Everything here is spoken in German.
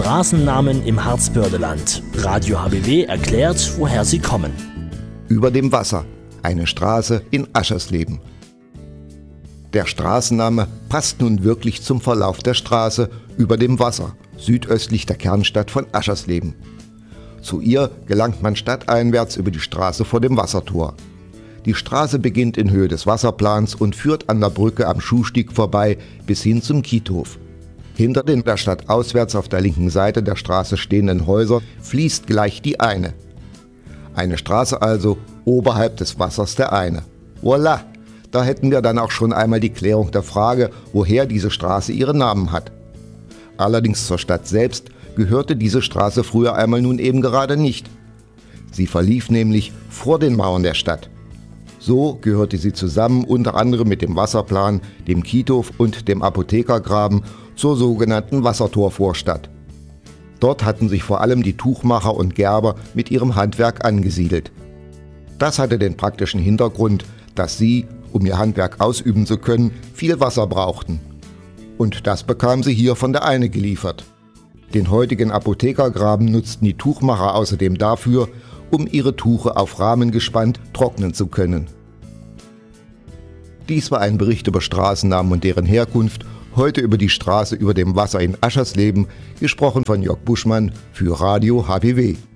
Straßennamen im Harzbördeland. Radio HBW erklärt, woher sie kommen. Über dem Wasser, eine Straße in Aschersleben. Der Straßenname passt nun wirklich zum Verlauf der Straße über dem Wasser, südöstlich der Kernstadt von Aschersleben. Zu ihr gelangt man stadteinwärts über die Straße vor dem Wassertor. Die Straße beginnt in Höhe des Wasserplans und führt an der Brücke am Schuhstieg vorbei bis hin zum Kiethof. Hinter den der Stadt auswärts auf der linken Seite der Straße stehenden Häusern fließt gleich die Eine. Eine Straße also oberhalb des Wassers der Eine. Voilà, da hätten wir dann auch schon einmal die Klärung der Frage, woher diese Straße ihren Namen hat. Allerdings zur Stadt selbst gehörte diese Straße früher einmal nun eben gerade nicht. Sie verlief nämlich vor den Mauern der Stadt. So gehörte sie zusammen unter anderem mit dem Wasserplan, dem Kiethof und dem Apothekergraben zur sogenannten Wassertorvorstadt. Dort hatten sich vor allem die Tuchmacher und Gerber mit ihrem Handwerk angesiedelt. Das hatte den praktischen Hintergrund, dass sie, um ihr Handwerk ausüben zu können, viel Wasser brauchten. Und das bekamen sie hier von der Eine geliefert. Den heutigen Apothekergraben nutzten die Tuchmacher außerdem dafür, um ihre Tuche auf Rahmen gespannt trocknen zu können. Dies war ein Bericht über Straßennamen und deren Herkunft, heute über die Straße über dem Wasser in Aschersleben, gesprochen von Jörg Buschmann für Radio HBW.